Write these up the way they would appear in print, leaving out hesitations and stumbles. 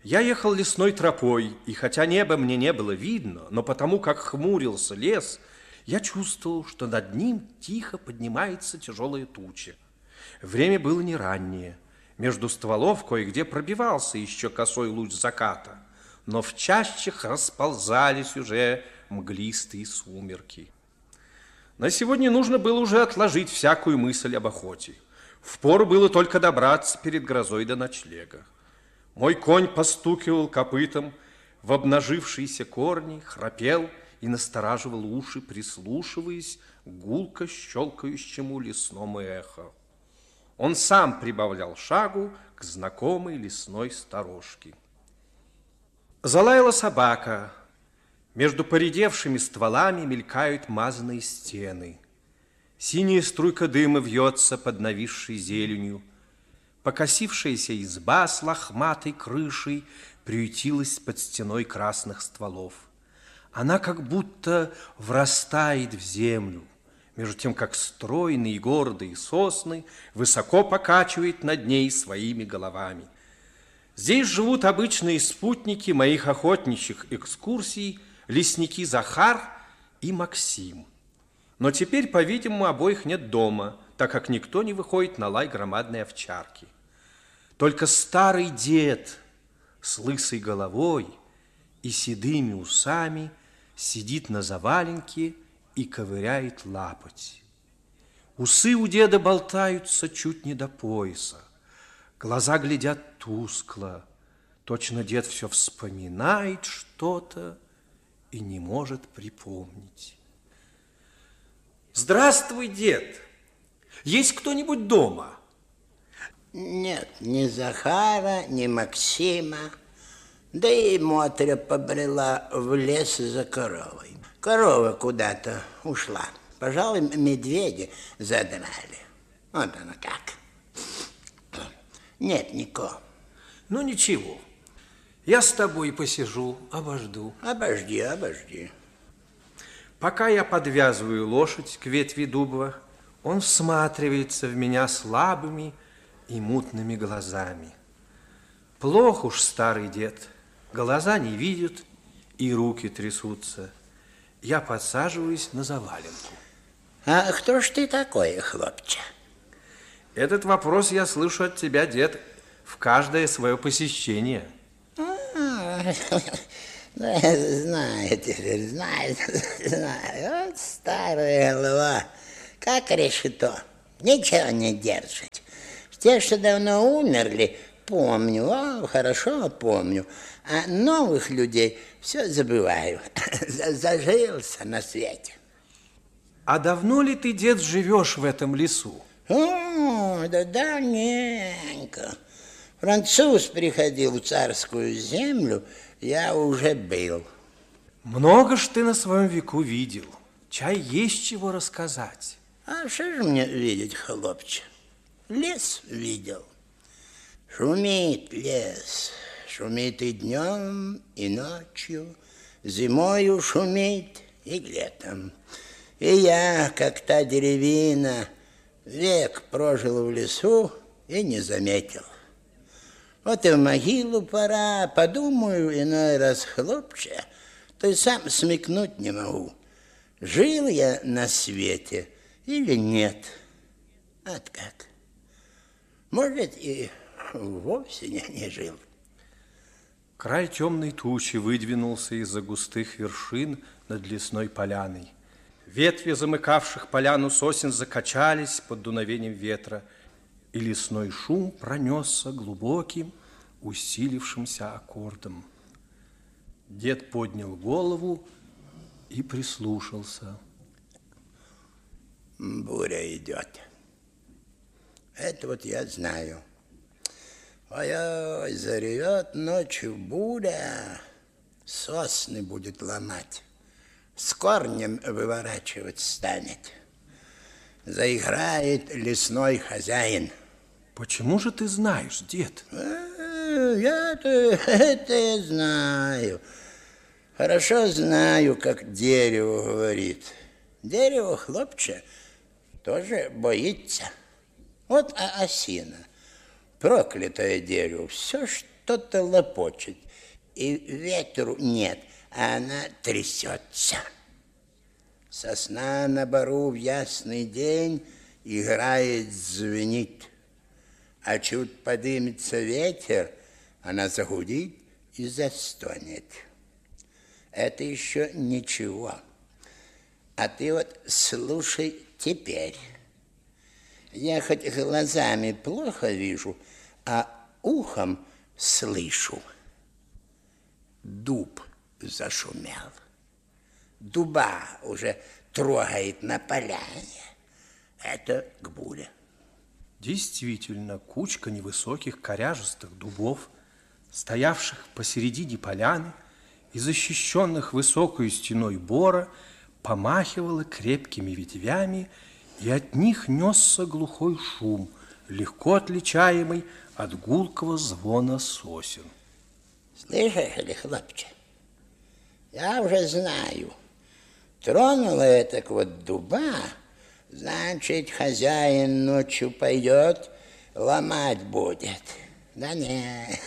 Я ехал лесной тропой, и хотя небо мне не было видно, но потому как хмурился лес, я чувствовал, что над ним тихо поднимается тяжелая туча. Время было не раннее. Между стволов кое-где пробивался еще косой луч заката, но в чащах расползались уже мглистые сумерки. На сегодня нужно было уже отложить всякую мысль об охоте. Впору было только добраться перед грозой до ночлега. Мой конь постукивал копытом в обнажившиеся корни, храпел и настораживал уши, прислушиваясь к гулко щелкающему лесному эхо. Он сам прибавлял шагу к знакомой лесной сторожке. Залаяла собака. Между поредевшими стволами мелькают мазанные стены. Синяя струйка дыма вьется под нависшей зеленью. Покосившаяся изба с лохматой крышей приютилась под стеной красных стволов. Она как будто врастает в землю, между тем, как стройные и гордые сосны высоко покачивают над ней своими головами. Здесь живут обычные спутники моих охотничьих экскурсий, лесники Захар и Максим. Но теперь, по-видимому, обоих нет дома, так как никто не выходит на лай громадной овчарки. Только старый дед с лысой головой и седыми усами сидит на заваленке и ковыряет лапоть. Усы у деда болтаются чуть не до пояса. Глаза глядят тускло. Точно дед все вспоминает что-то и не может припомнить. Здравствуй, дед! Есть кто-нибудь дома? Нет, ни Захара, ни Максима. Да и Мотря побрела в лес за коровой. Корова куда-то ушла. Пожалуй, медведи задрали. Вот оно как. Нет никого. Ну, ничего. Я с тобой посижу, обожду. Обожди. Пока я подвязываю лошадь к ветви дуба, он всматривается в меня слабыми и мутными глазами. Плох уж старый дед. Глаза не видят и руки трясутся. Я подсаживаюсь на заваленку. А кто ж ты такой, хлопче? Этот вопрос я слышу от тебя, дед, в каждое свое посещение. Знаю теперь, знаю. Вот старая голова, как решето, ничего не держит. Те, что давно умерли, помню, хорошо помню, а новых людей все забываю. Зажился на свете. А давно ли ты, дед, живешь в этом лесу? О, да давненько. Француз приходил в царскую землю, я уже был. Много ж ты на своем веку видел. Чай есть чего рассказать. А что же мне видеть, хлопче? Лес видел. Шумит лес. Шумит и днем, и ночью. Зимою шумит, и летом. И я, как та деревина, век прожил в лесу и не заметил. Вот и в могилу пора, подумаю иной раз, хлопче, то и сам смекнуть не могу, жил я на свете или нет. Вот как. Может, и вовсе не жил. Край темной тучи выдвинулся из-за густых вершин над лесной поляной. Ветви, замыкавших поляну сосен, закачались под дуновением ветра, и лесной шум пронесся глубоким, усилившимся аккордом. Дед поднял голову и прислушался. Буря идет. Это вот я знаю. Ой-ой, заревет ночью буря, сосны будет ломать, с корнем выворачивать станет. Заиграет лесной хозяин. Почему же ты знаешь, дед? Я-то это знаю. Хорошо знаю, как дерево говорит. Дерево, хлопче, тоже боится. Вот осина, проклятое дерево, все, что-то лопочет, и ветру нет, а она трясется. Сосна на бору в ясный день играет, звенит, а чуть подымется ветер, она загудит и застонет. Это еще ничего. А ты вот слушай теперь. Я хоть глазами плохо вижу, а ухом слышу. Дуб зашумел. Дуба уже трогает на поляне. Это к буре. Действительно, кучка невысоких коряжестых дубов, стоявших посередине поляны и защищенных высокой стеной бора, помахивала крепкими ветвями, и от них несся глухой шум, легко отличаемый от гулкого звона сосен. Слышишь ли, хлопче, я уже знаю, тронула это вот дуба, значит, хозяин ночью пойдет, ломать будет. Да не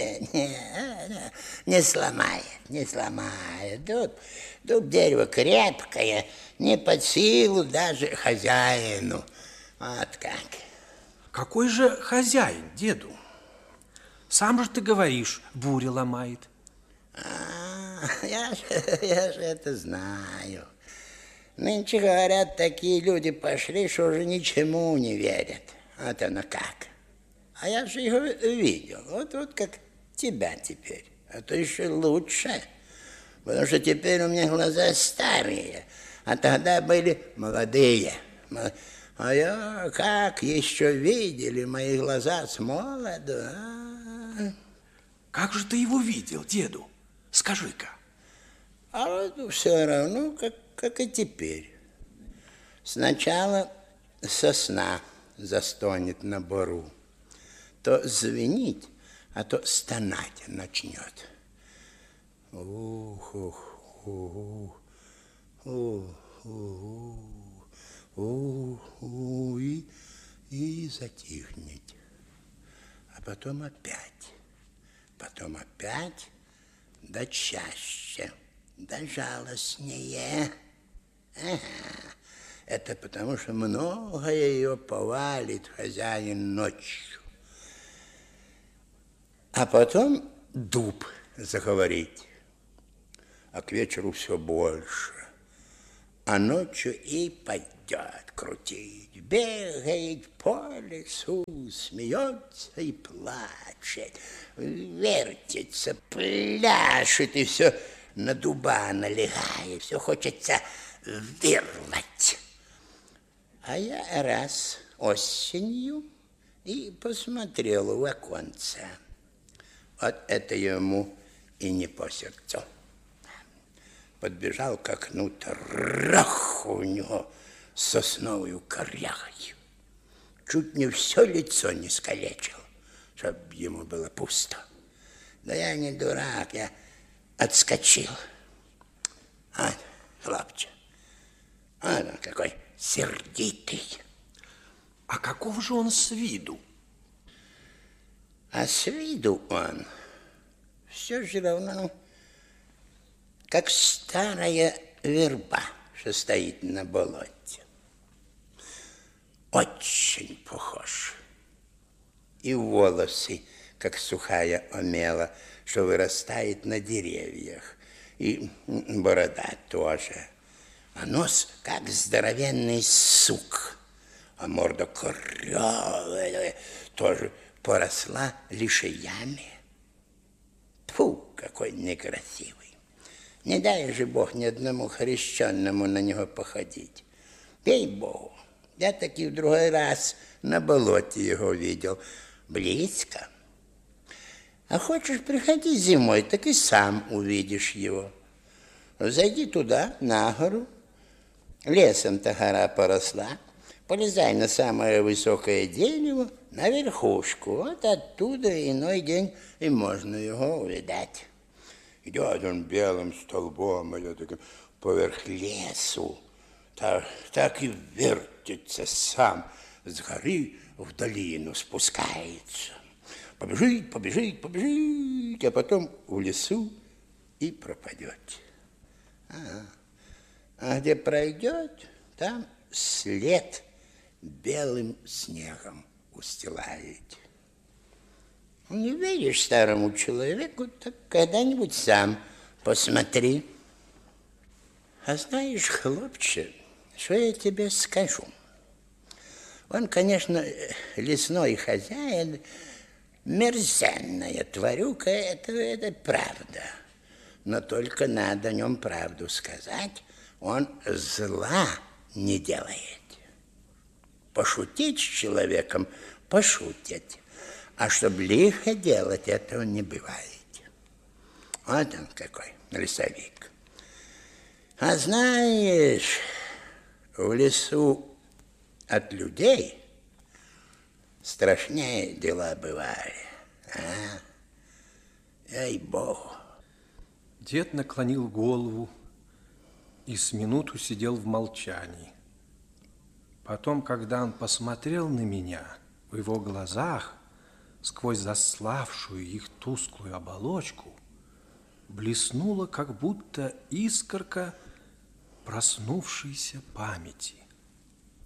сломает, не сломает. Дуб дерево крепкое, не под силу даже хозяину. Вот как. Какой же хозяин, деду? Сам же ты говоришь, буря ломает. Я же это знаю. Нынче, говорят, такие люди пошли, что уже ничему не верят. Вот оно как. А я же его видел. Вот как тебя теперь. А то еще лучше. Потому что теперь у меня глаза старые, а тогда были молодые. А я как еще видели мои глаза с молоду. Как же ты его видел, деду? Скажи-ка. А вот все равно, как и теперь. Сначала сосна застонет на бору. То звенить, а то стонать начнет. И затихнет. А потом опять, да чаще, да жалостнее. Это потому, что многое ее повалит хозяин ночью. А потом дуб заговорит, а к вечеру все больше. А ночью и пойдет крутить, бегает по лесу, смеется и плачет, вертится, пляшет и все на дуба налегает, все хочется вырвать. А я раз осенью и посмотрел в оконце. Вот это ему и не по сердцу. Подбежал к окну, трах, у него сосновую корягой. Чуть не все лицо не скалечил, чтоб ему было пусто. Да я не дурак, я отскочил. Вот, хлопче, вот он какой сердитый. А каков же он с виду? А с виду он все же равно, как старая верба, что стоит на болоте. Очень похож. И волосы, как сухая омела, что вырастает на деревьях. И борода тоже. А нос, как здоровенный сук. А морда корявая, тоже поросла лишаями. Фу, какой некрасивый. Не дай же Бог ни одному хрещенному на него походить. Ей-богу, я таки в другой раз на болоте его видел. Близко. А хочешь, приходи зимой, так и сам увидишь его. Зайди туда, на гору. Лесом-то гора поросла. Полезай на самое высокое дерево, на верхушку. Вот оттуда иной день и можно его увидать. Идет он белым столбом, идет поверх лесу. Так и вертится сам. С горы в долину спускается. побежит, побежит, побежит, а потом в лесу и пропадет. А где пройдет, там след белым снегом устилает. Не веришь старому человеку, так когда-нибудь сам посмотри. А знаешь, хлопче, что я тебе скажу? Он, конечно, лесной хозяин, мерзенная тварюка, это правда. Но только надо о нем правду сказать, он зла не делает. Пошутить с человеком пошутить, а чтоб лихо делать, этого не бывает. Вот он какой лесовик. А знаешь, в лесу от людей страшнее дела бывали. Ей-богу. Дед наклонил голову и с минуту сидел в молчании. Потом, когда он посмотрел на меня, в его глазах, сквозь заславшую их тусклую оболочку, блеснула как будто искорка проснувшейся памяти.